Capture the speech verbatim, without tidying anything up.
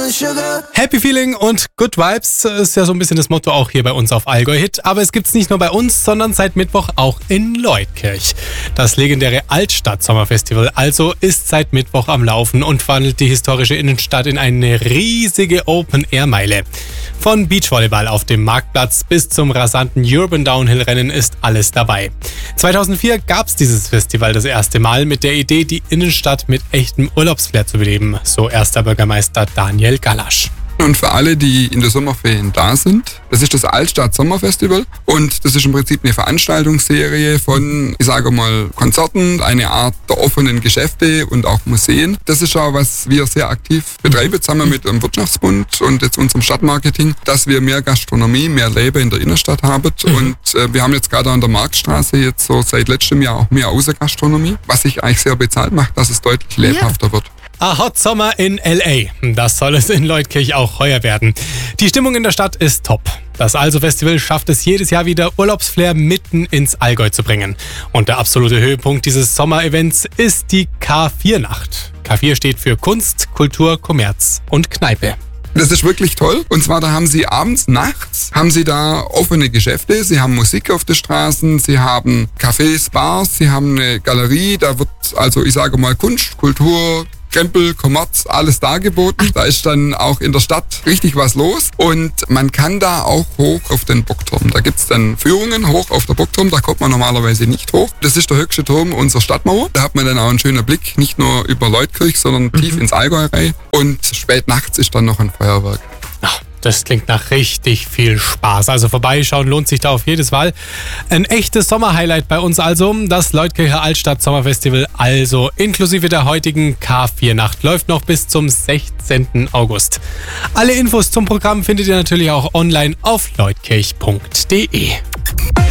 Happy Feeling und Good Vibes ist ja so ein bisschen das Motto auch hier bei uns auf Allgäu Hit. Aber es gibt's nicht nur bei uns, sondern seit Mittwoch auch in Leutkirch. Das legendäre Altstadt-Sommerfestival also ist seit Mittwoch am Laufen und verwandelt die historische Innenstadt in eine riesige Open-Air-Meile. Von Beachvolleyball auf dem Marktplatz bis zum rasanten Urban Downhill-Rennen ist alles dabei. zweitausendvier gab's dieses Festival das erste Mal mit der Idee, die Innenstadt mit echtem Urlaubsflair zu beleben, so erster Bürgermeister Daniel Galasch. Und für alle, die in der Sommerferien da sind, das ist das Altstadt-Sommerfestival und das ist im Prinzip eine Veranstaltungsserie von, ich sage mal, Konzerten, eine Art der offenen Geschäfte und auch Museen. Das ist auch, was wir sehr aktiv betreiben, zusammen mit dem Wirtschaftsbund und jetzt unserem Stadtmarketing, dass wir mehr Gastronomie, mehr Leben in der Innenstadt haben. Mhm. Und äh, wir haben jetzt gerade an der Marktstraße jetzt so seit letztem Jahr auch mehr Außengastronomie, was sich eigentlich sehr bezahlt macht, dass es deutlich lebhafter ja. wird. A Hot Summer in L A. Das soll es in Leutkirch auch heuer werden. Die Stimmung in der Stadt ist top. Das Also-Festival schafft es jedes Jahr wieder, Urlaubsflair mitten ins Allgäu zu bringen. Und der absolute Höhepunkt dieses Sommerevents ist die K vier Nacht. K vier steht für Kunst, Kultur, Kommerz und Kneipe. Das ist wirklich toll. Und zwar, da haben sie abends, nachts, haben sie da offene Geschäfte. Sie haben Musik auf den Straßen, sie haben Cafés, Bars, sie haben eine Galerie. Da wird also, ich sage mal, Kunst, Kultur, Krempel, Kommerz, alles dargeboten. Da ist dann auch in der Stadt richtig was los und man kann da auch hoch auf den Bockturm. Da gibt's dann Führungen hoch auf der Bockturm, da kommt man normalerweise nicht hoch. Das ist der höchste Turm unserer Stadtmauer. Da hat man dann auch einen schönen Blick, nicht nur über Leutkirch, sondern mhm. tief ins Allgäu rein. Und spät nachts ist dann noch ein Feuerwerk. Ach, das klingt nach richtig viel Spaß. Also vorbeischauen lohnt sich da auf jedes Fall. Ein echtes Sommerhighlight bei uns also. Das Leutkircher Altstadt Sommerfestival, also inklusive der heutigen K vier Nacht, läuft noch bis zum sechzehnten August. Alle Infos zum Programm findet ihr natürlich auch online auf leutkirch punkt de.